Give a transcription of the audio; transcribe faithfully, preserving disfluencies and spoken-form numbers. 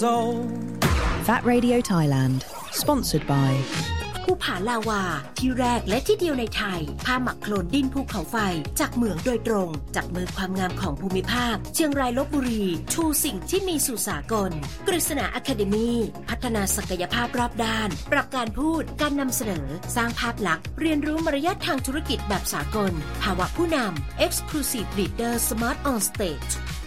Fat Radio Thailand Sponsored by ภูผาลาวาที่แรกและที่เดียวในไทยผ้าหมักโคลนดินภูเขาไฟจากเหมืองโดยตรงจับมือความงามของภูมิภาคเชียงรายลพบุรีชูสิ่งที่มีสู่สากลกฤษณาอะคาเดมีพัฒนาศักยภาพรอบด้านปรับการพูดการนำเสนอสร้างภาพลักษณ์เรียนรู้มารยาททางธุรกิจแบบสากลภาวะผู้นำ Exclusive Leader Smart on Stage